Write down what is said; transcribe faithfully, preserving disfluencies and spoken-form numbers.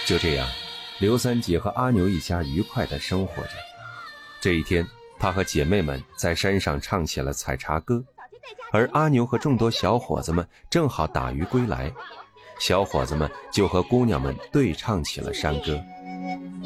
就这样，刘三姐和阿牛一家愉快地生活着。这一天，她和姐妹们在山上唱起了采茶歌，而阿牛和众多小伙子们正好打鱼归来，小伙子们就和姑娘们对唱起了山歌。